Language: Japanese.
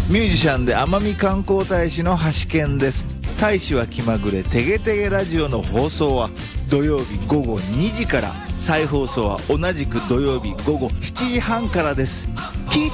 ミュージシャンで奄美観光大使の橋健です。大使は気まぐれてげてげラジオの放送は土曜日午後2時から、再放送は同じく土曜日午後7時半からです。